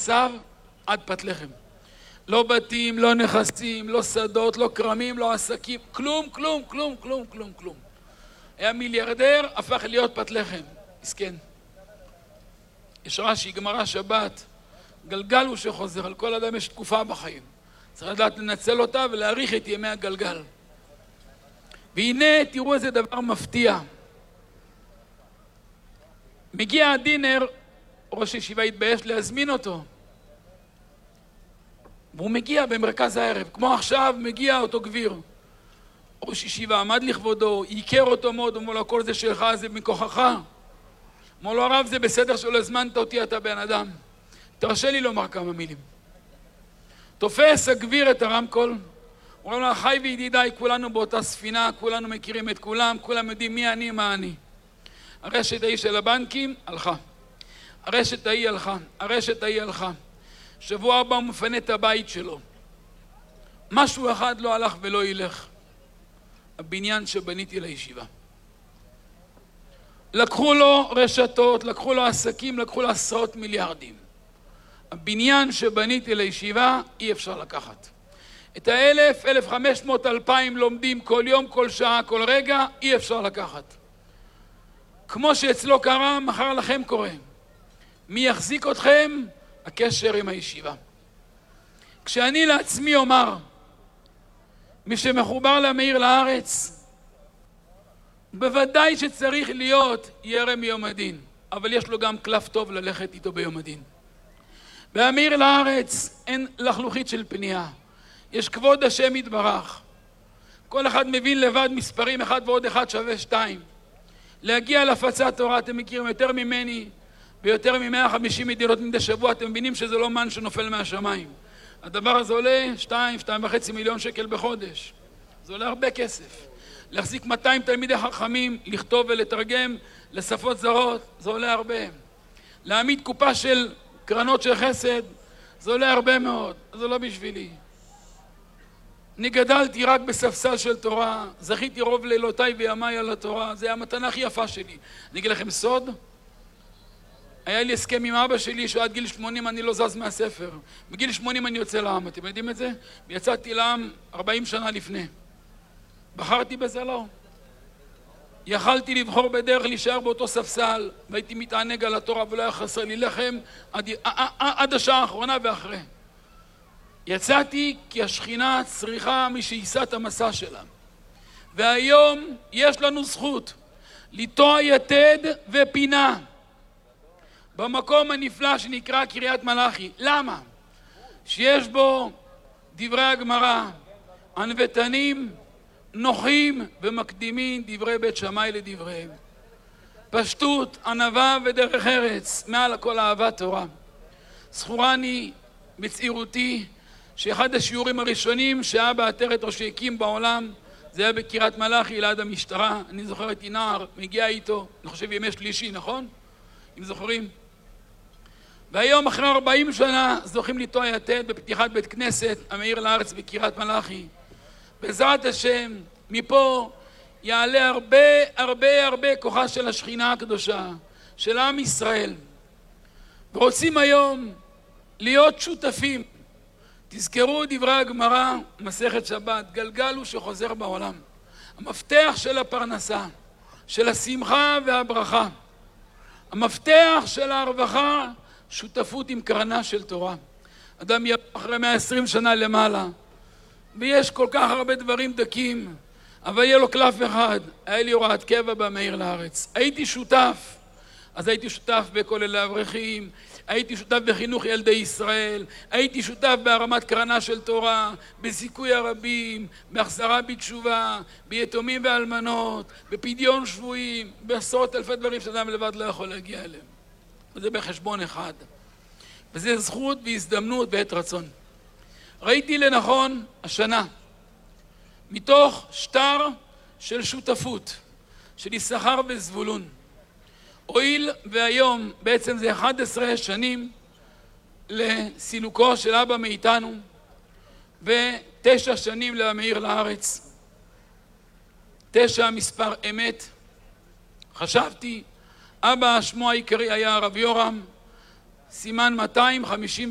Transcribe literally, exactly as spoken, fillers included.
פרנסיו עד פת לחם. לא בתים, לא נכסים, לא שדות, לא כרמים, לא עסקים, כלום, כלום, כלום, כלום, כלום, כלום. היה מיליארדר, הפך להיות פת לחם. מסכן. יש רש"י, גמרא שבת, גלגל הוא שחוזר, על כל אדם יש תקופה בחיים. צריך לדעת לנצל אותה ולהאריך את ימי הגלגל. והנה, תראו איזה דבר מפתיע. מגיע הדינר, ראש הישיבה התבייש להזמין אותו. והוא מגיע במרכז הערב, כמו עכשיו מגיע אותו גביר. ראש ישיבה עמד לכבודו, עיקר אותו מאוד, אמר לו, כל זה שלך, זה מכוחך. אמר לו, הרב, זה בסדר שלא הזמנת אותי, אתה בן אדם. תרשה לי לומר כמה מילים. תופס הגביר את הרמקול, הוא אומר לו, אחי וידידיי, כולנו באותה ספינה, כולנו מכירים את כולם, כולם יודעים מי אני, מה אני. הרשת ההיא של הבנקים, הלכה. הרשת ההיא הלכה, הרשת ההיא הלכה. שבוע הבא הוא מפנה את הבית שלו. משהו אחד לא הלך ולא ילך. הבניין שבניתי לישיבה. לקחו לו רשתות, לקחו לו עסקים, לקחו לו עשרות מיליארדים. הבניין שבניתי לישיבה אי אפשר לקחת. את האלף, אלף חמש מאות, אלפיים לומדים כל יום, כל שעה, כל רגע, אי אפשר לקחת. כמו שאצלו קרה, מחר לכם קורה. מי יחזיק אתכם? הקשר עם הישיבה. כשאני לעצמי אומר, מי שמחובר למאיר לארץ, בוודאי שצריך להיות ירא מיום הדין, אבל יש לו גם קלף טוב ללכת איתו ביום הדין. והמאיר לארץ אין לחלוכית של פנייה. יש כבוד השם יתברך. כל אחד מבין לבד מספרים אחד ועוד אחד שווה שתיים. להגיע להפצת תורה, אתם מכירים יותר ממני, ויותר מ-מאה וחמישים מדינות מדי שבוע, אתם מבינים שזה לא מן שנופל מהשמיים. הדבר הזה עולה שתיים, שתיים וחצי מיליון שקל בחודש. זה עולה הרבה כסף. להחזיק מאתיים תלמידי חכמים, לכתוב ולתרגם לשפות זרות, זה עולה הרבה. להעמיד קופה של קרנות של חסד, זה עולה הרבה מאוד, זה לא בשבילי. אני גדלתי רק בספסל של תורה, זכיתי רוב לילותיי וימיי על התורה, זה המתנה הכי יפה שלי. אני אגיד לכם סוד, היה לי הסכם עם אבא שלי שעד גיל שמונים אני לא זז מהספר. בגיל שמונים אני יוצא לעם, אתם יודעים את זה? ויצאתי לעם ארבעים שנה לפני. בחרתי בזה לא. יכלתי לבחור בדרך להישאר באותו ספסל, והייתי מתענג על התורה ולא היה חסר לי לחם עד, עד השעה האחרונה ואחרי. יצאתי כי השכינה צריכה מי שיישא את המסע שלה. והיום יש לנו זכות לטוע יתד ופינה במקום הנפלא שנקרא קריית מלאכי. למה? שיש בו דברי הגמרא, ענוותנים, נוחים ומקדימים דברי בית שמאי לדבריהם. פשטות, ענווה ודרך ארץ, מעל הכל אהבת תורה. זכורני בצעירותי שאחד השיעורים הראשונים שאבא עטרת או שהקים בעולם זה היה בקריית מלאכי ליד המשטרה. אני זוכר את נער, מגיע איתו, אני חושב ימי שלישי, נכון? אם זוכרים? והיום אחרי ארבעים שנה זוכים לטוע יתד בפתיחת בית כנסת המאיר לארץ בקריית מלאכי. בעזרת השם מפה יעלה הרבה הרבה הרבה כוחה של השכינה הקדושה של עם ישראל, ורוצים היום להיות שותפים. תזכרו דברי הגמרא מסכת שבת, גלגל הוא שחוזר בעולם. המפתח של הפרנסה, של השמחה והברכה, המפתח של הרווחה, שותפות עם קרנה של תורה. אדם יבוא אחרי מאה ועשרים שנה למעלה, ויש כל כך הרבה דברים דקים, אבל יהיה לו קלף אחד. היה לי הוראת קבע במאיר לארץ. הייתי שותף, אז הייתי שותף בכוללי אברכים, הייתי שותף בחינוך ילדי ישראל, הייתי שותף בהרמת קרנה של תורה, בזיכוי הרבים, בהחזרה בתשובה, ביתומים ואלמנות, בפדיון שבויים, בעשרות אלפי דברים שאדם לבד לא יכול להגיע אליהם. וזה בחשבון אחד. וזה זכות והזדמנות בעת רצון. ראיתי לנכון השנה, מתוך שטר של שותפות, של יששכר וזבולון, הואיל והיום בעצם זה אחת עשרה שנים לסילוקו של אבא מאיתנו, ותשע שנים למאיר לארץ, תשע מספר אמת. חשבתי, אבא שמו העיקרי היה הרב יורם, סימן מאתיים חמישים